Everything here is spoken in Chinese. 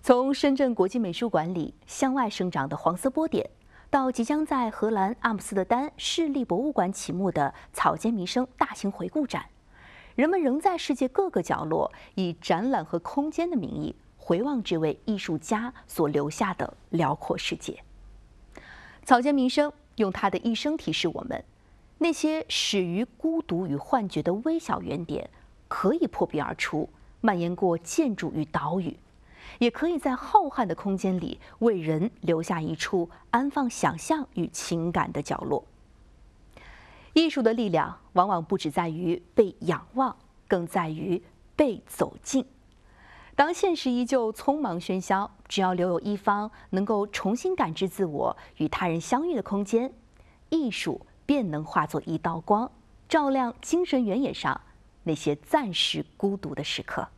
从深圳国际美术馆里向外生长的黄色波点，到即将在荷兰阿姆斯特丹市立博物馆启幕的草间弥生大型回顾展，人们仍在世界各个角落以展览和空间的名义回望这位艺术家所留下的辽阔世界。草间弥生用他的一生提示我们，那些始于孤独与幻觉的微小圆点，可以破壁而出，蔓延过建筑与岛屿，也可以在浩瀚的空间里为人留下一处安放想象与情感的角落。艺术的力量往往不只在于被仰望，更在于被走近。当现实依旧匆忙喧嚣，只要留有一方能够重新感知自我与他人相遇的空间，艺术便能化作一道光，照亮精神原野上那些暂时孤独的时刻。